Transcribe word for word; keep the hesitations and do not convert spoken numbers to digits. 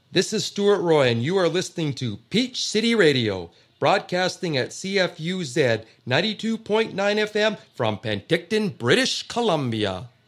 This is Stuart Roy, and you are listening to Peach City Radio, broadcasting at C F U Z ninety-two point nine F M from Penticton, British Columbia.